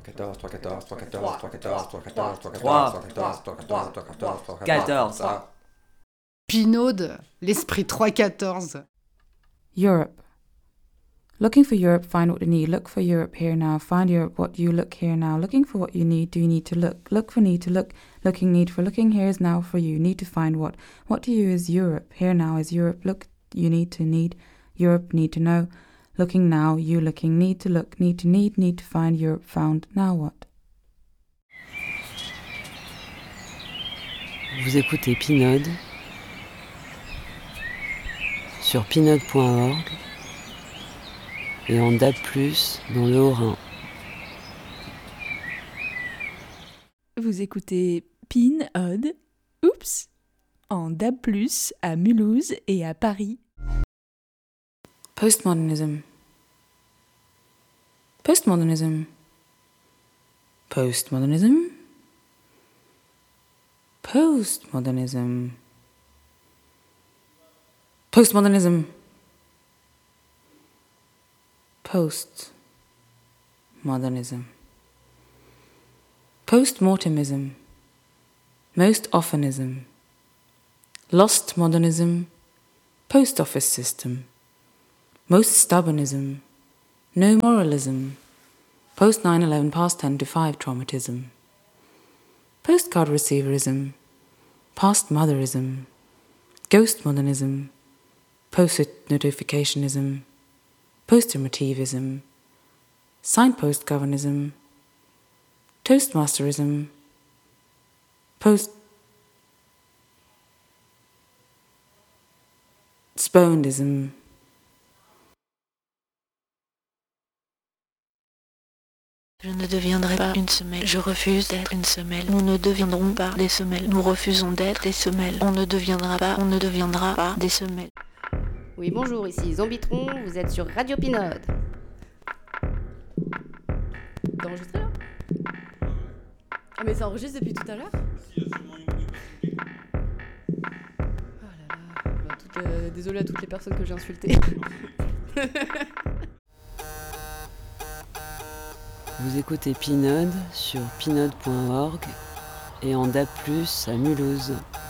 14. Pinaude, l'esprit 3-14. Europe. Looking for Europe, find what you need. Look for Europe here now. Find Europe, what you look here now. Looking for what you need, do you need to look? Look for need to look. Looking need for looking here is now for you. Need to find what? What to you is Europe. Here now is Europe. Look, you need to need. Europe, need to know. Looking now, you looking. Need to look, need to need to find. Europe found. Now what? Vous écoutez Pinode sur pinode.org et en DAB+, dans le Haut-Rhin. Vous écoutez Pinode, oups, en DAB+, à Mulhouse et à Paris. Postmodernism. Postmodernism. Postmodernism. Postmodernism. Postmodernism. Postmodernism. Postmortemism. Most oftenism. Lost modernism. Post office system. Most stubbornism. No moralism. Post 9/11 past 10 to 5 traumatism. Postcard receiverism. Past motherism. Ghost modernism. Post-it notificationism. Poster-motivism. Signpost governism. Toastmasterism. Post-sponedism. Je ne deviendrai pas une semelle. Je refuse d'être une semelle. Nous ne deviendrons pas des semelles. Nous refusons d'être des semelles. On ne deviendra pas des semelles. Oui, bonjour, ici Zombitron, vous êtes sur Radio Pinode. T'as enregistré là ? Ah mais ça enregistre depuis tout à l'heure ? Oh là là, désolée à toutes les personnes que j'ai insultées. Vous écoutez Pinode sur pinode.org et en DAB+, à Mulhouse.